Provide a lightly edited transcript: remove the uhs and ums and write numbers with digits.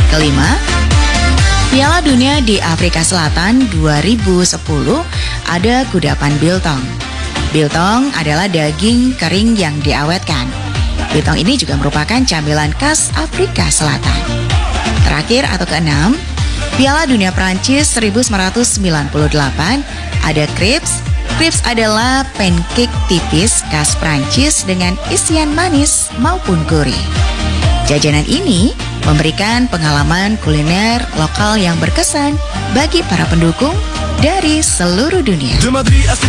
Kelima, Piala Dunia di Afrika Selatan 2010 ada kudapan biltong. Biltong adalah daging kering yang diawetkan. Biltong ini juga merupakan camilan khas Afrika Selatan. Terakhir atau keenam, Piala Dunia Prancis 1998 ada crepes. Crepes adalah pancake tipis khas Prancis dengan isian manis maupun gurih. Jajanan ini memberikan pengalaman kuliner lokal yang berkesan bagi para pendukung dari seluruh dunia.